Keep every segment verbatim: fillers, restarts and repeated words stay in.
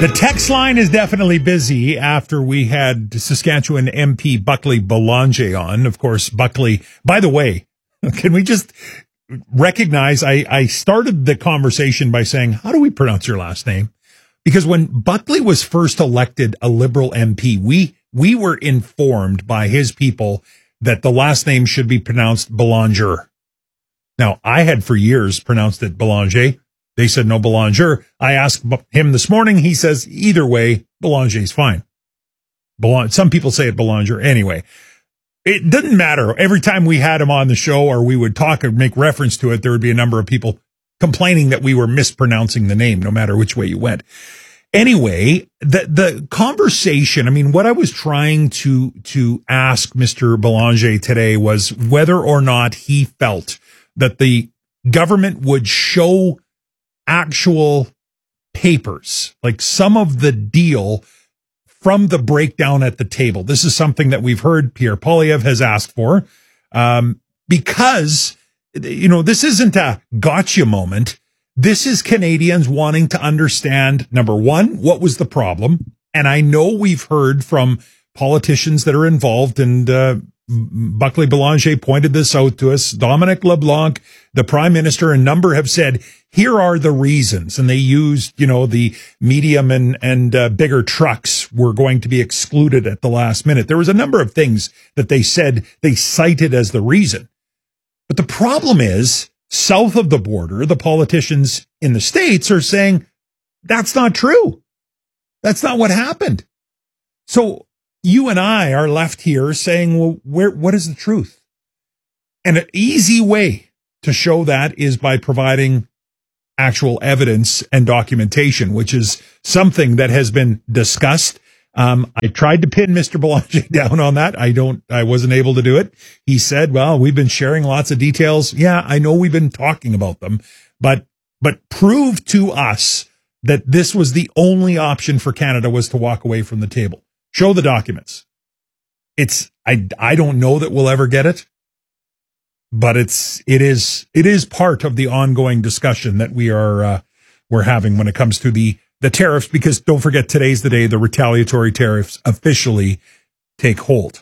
The text line is definitely busy after we had Saskatchewan M P Buckley Belanger on. Of course, Buckley, by the way, can we just recognize, I, I started the conversation by saying, how do we pronounce your last name? Because when Buckley was first elected a Liberal M P, we, we were informed by his people that the last name should be pronounced Belanger. Now, I had for years pronounced it Belanger. They said no, Belanger. I asked him this morning. He says either way, Belanger is fine. Belang- Some people say it Belanger. Anyway, it didn't matter. Every time we had him on the show or we would talk or make reference to it, there would be a number of people complaining that we were mispronouncing the name, no matter which way you went. Anyway, the the conversation, I mean, what I was trying to to ask Mister Belanger today was whether or not he felt that the government would show actual papers, like some of the deal from the breakdown at the table. This is something that we've heard Pierre Poilievre has asked for, um, because, you know, this isn't a gotcha moment. This is Canadians wanting to understand, number one, what was the problem? And I know we've heard from politicians that are involved, and uh, Buckley Belanger pointed this out to us. Dominic LeBlanc, the Prime Minister, a number have said, here are the reasons. And they used, you know, the medium and, and uh, bigger trucks were going to be excluded at the last minute. There was a number of things that they said they cited as the reason. But the problem is, south of the border, the politicians in the States are saying, that's not true. That's not what happened. So you and I are left here saying, well, where, what is the truth? And an easy way to show that is by providing actual evidence and documentation, which is something that has been discussed. Um, I tried to pin Mister Belanger down on that. I don't, I wasn't able to do it. He said, well, we've been sharing lots of details. Yeah, I know we've been talking about them, but, but prove to us that this was the only option for Canada was to walk away from the table. Show the documents. It's, I, I don't know that we'll ever get it, but it's, it is, it is part of the ongoing discussion that we are, uh, we're having when it comes to the, the tariffs, because don't forget, today's the day the retaliatory tariffs officially take hold.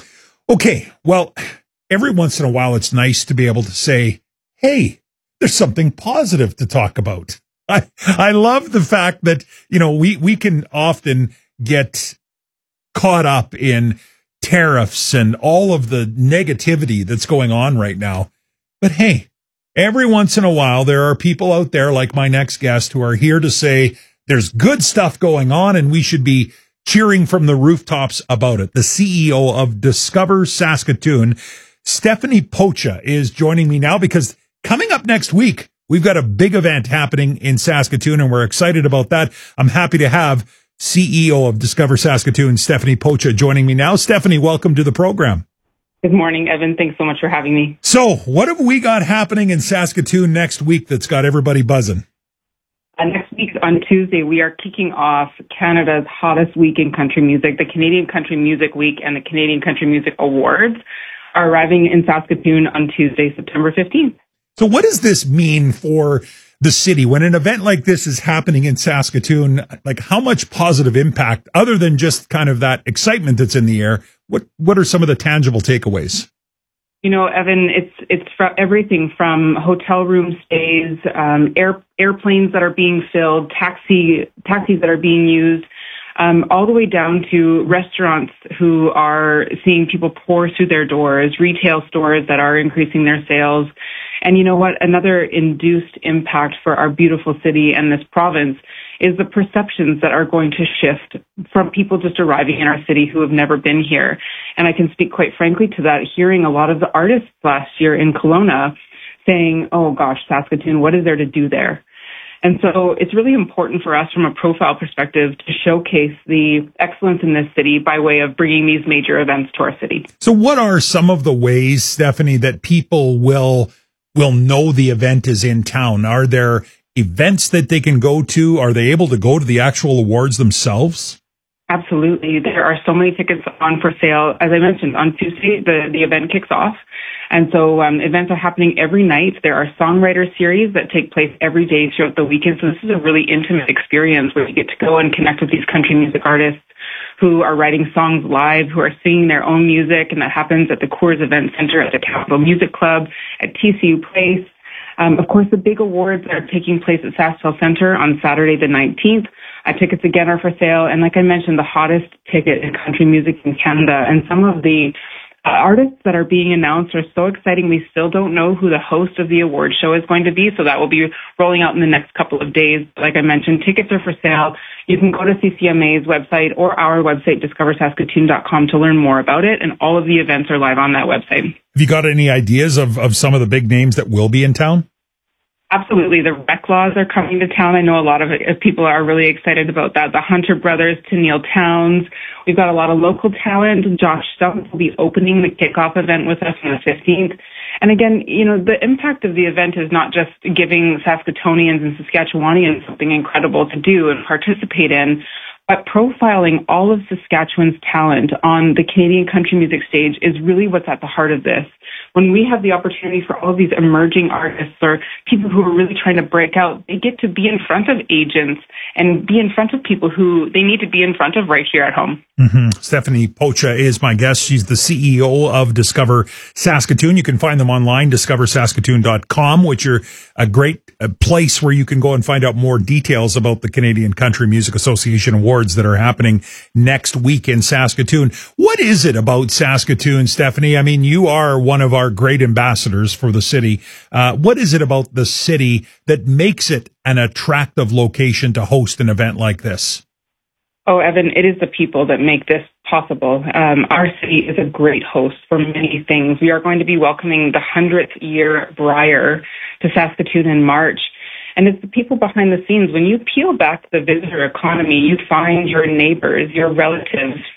Okay. Well, every once in a while, it's nice to be able to say, hey, there's something positive to talk about. I, I love the fact that, you know, we, we can often get caught up in tariffs and all of the negativity that's going on right now. But hey, every once in a while, there are people out there like my next guest who are here to say there's good stuff going on and we should be cheering from the rooftops about it. The C E O of Discover Saskatoon, Stephanie Pocha, is joining me now because coming up next week, we've got a big event happening in Saskatoon and we're excited about that. I'm happy to have C E O of Discover Saskatoon, Stephanie Pocha, joining me now. Stephanie, welcome to the program. Good morning, Evan. Thanks so much for having me. So, what have we got happening in Saskatoon next week that's got everybody buzzing? Uh, next week on Tuesday, we are kicking off Canada's hottest week in country music. The Canadian Country Music Week and the Canadian Country Music Awards are arriving in Saskatoon on Tuesday, September fifteenth. So what does this mean for the city when an event like this is happening in Saskatoon? Like, how much positive impact, other than just kind of that excitement that's in the air, what what are some of the tangible takeaways? You know, Evan, it's it's from everything from hotel room stays, um, air, airplanes that are being filled, taxi taxis that are being used, um, all the way down to restaurants who are seeing people pour through their doors, retail stores that are increasing their sales. And you know what? Another induced impact for our beautiful city and this province is the perceptions that are going to shift from people just arriving in our city who have never been here. And I can speak quite frankly to that, hearing a lot of the artists last year in Kelowna saying, oh gosh, Saskatoon, what is there to do there? And so it's really important for us from a profile perspective to showcase the excellence in this city by way of bringing these major events to our city. So what are some of the ways, Stephanie, that people will will know the event is in town? Are there events that they can go to? Are they able to go to the actual awards themselves? Absolutely. There are so many tickets on for sale. As I mentioned, on Tuesday, the, the event kicks off. And so um, events are happening every night. There are songwriter series that take place every day throughout the weekend. So this is a really intimate experience where you get to go and connect with these country music artists who are writing songs live, who are singing their own music, and that happens at the Coors Event Center, at the Capital Music Club, at T C U Place. Um, of course, the big awards that are taking place at SaskTel Center on Saturday the nineteenth. Uh, tickets again are for sale. And like I mentioned, the hottest ticket in country music in Canada. And some of the uh, artists that are being announced are so exciting. We still don't know who the host of the award show is going to be. So that will be rolling out in the next couple of days. Like I mentioned, tickets are for sale. You can go to C C M A's website or our website, discover saskatoon dot com, to learn more about it. And all of the events are live on that website. Have you got any ideas of, of some of the big names that will be in town? Absolutely. The Reclaws are coming to town. I know a lot of people are really excited about that. The Hunter Brothers, Tennille Towns. We've got a lot of local talent. Josh Stumpf will be opening the kickoff event with us on the fifteenth. And again, you know, the impact of the event is not just giving Saskatoonians and Saskatchewanians something incredible to do and participate in, but profiling all of Saskatchewan's talent on the Canadian country music stage is really what's at the heart of this. When we have the opportunity for all of these emerging artists or people who are really trying to break out, they get to be in front of agents and be in front of people who they need to be in front of right here at home. Mm-hmm. Stephanie Pocha is my guest. She's the C E O of Discover Saskatoon. You can find them online, discover saskatoon dot com, which are a great uh, place where you can go and find out more details about the Canadian Country Music Association Awards that are happening next week in Saskatoon. What is it about Saskatoon, Stephanie? I mean, you are one of our great ambassadors for the city. Uh, what is it about the city that makes it an attractive location to host an event like this? Oh, Evan, it is the people that make this possible. Um, our city is a great host for many things. We are going to be welcoming the hundredth year Briar to Saskatoon in March. And it's the people behind the scenes. When you peel back the visitor economy, you find your neighbors, your relatives,